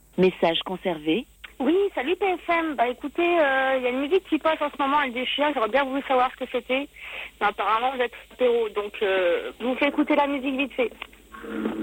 Message conservé. Oui, salut PFM. Bah écoutez, il y a une musique qui passe en ce moment, elle déchire. J'aurais bien voulu savoir ce que c'était. Mais apparemment, vous êtes apéro, donc je vous fais écouter la musique vite fait.